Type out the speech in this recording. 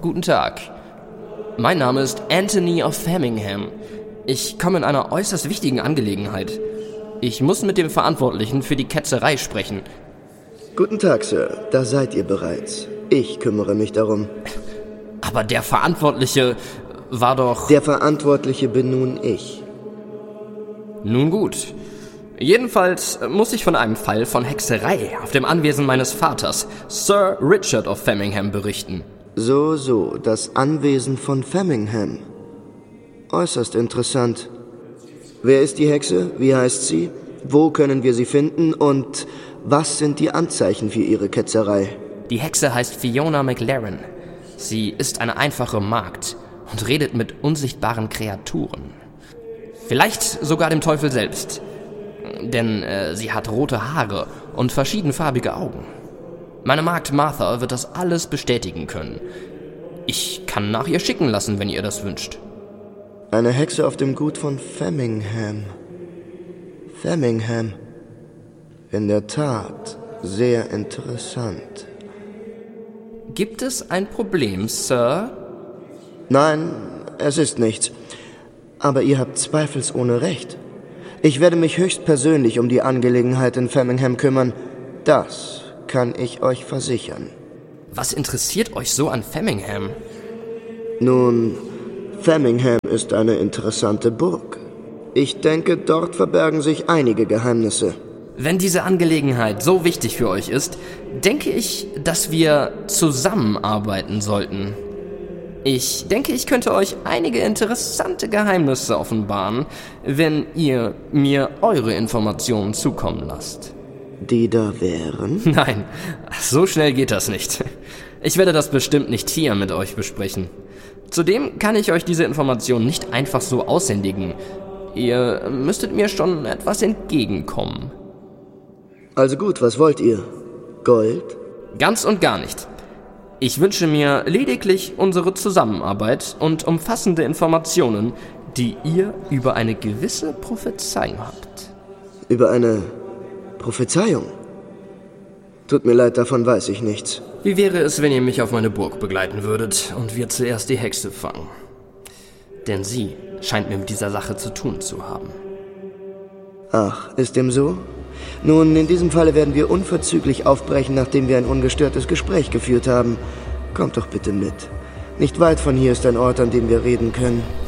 Guten Tag. Mein Name ist Anthony of Framingham. Ich komme in einer äußerst wichtigen Angelegenheit. Ich muss mit dem Verantwortlichen für die Ketzerei sprechen. Guten Tag, Sir. Da seid ihr bereits. Ich kümmere mich darum. Aber der Verantwortliche war doch... Der Verantwortliche bin nun ich. Nun gut. Jedenfalls muss ich von einem Fall von Hexerei auf dem Anwesen meines Vaters, Sir Richard of Framingham, berichten. So, das Anwesen von Framingham. Äußerst interessant. Wer ist die Hexe? Wie heißt sie? Wo können wir sie finden? Und was sind die Anzeichen für ihre Ketzerei? Die Hexe heißt Fiona McLaren. Sie ist eine einfache Magd und redet mit unsichtbaren Kreaturen. Vielleicht sogar dem Teufel selbst. Denn sie hat rote Haare und verschiedenfarbige Augen. Meine Magd Martha wird das alles bestätigen können. Ich kann nach ihr schicken lassen, wenn ihr das wünscht. Eine Hexe auf dem Gut von Framingham. Framingham. In der Tat, sehr interessant. Gibt es ein Problem, Sir? Nein, es ist nichts. Aber ihr habt zweifelsohne recht. Ich werde mich höchstpersönlich um die Angelegenheit in Framingham kümmern. Das kann ich euch versichern. Was interessiert euch so an Framingham? Nun, Framingham ist eine interessante Burg. Ich denke, dort verbergen sich einige Geheimnisse. Wenn diese Angelegenheit so wichtig für euch ist, denke ich, dass wir zusammenarbeiten sollten. Ich denke, ich könnte euch einige interessante Geheimnisse offenbaren, wenn ihr mir eure Informationen zukommen lasst. Die da wären? Nein, so schnell geht das nicht. Ich werde das bestimmt nicht hier mit euch besprechen. Zudem kann ich euch diese Informationen nicht einfach so aushändigen. Ihr müsstet mir schon etwas entgegenkommen. Also gut, was wollt ihr? Gold? Ganz und gar nicht. Ich wünsche mir lediglich unsere Zusammenarbeit und umfassende Informationen, die ihr über eine gewisse Prophezeiung habt. Über eine Prophezeiung? Tut mir leid, davon weiß ich nichts. Wie wäre es, wenn ihr mich auf meine Burg begleiten würdet und wir zuerst die Hexe fangen? Denn sie scheint mir mit dieser Sache zu tun zu haben. Ach, ist dem so? Nun, in diesem Falle werden wir unverzüglich aufbrechen, nachdem wir ein ungestörtes Gespräch geführt haben. Kommt doch bitte mit. Nicht weit von hier ist ein Ort, an dem wir reden können.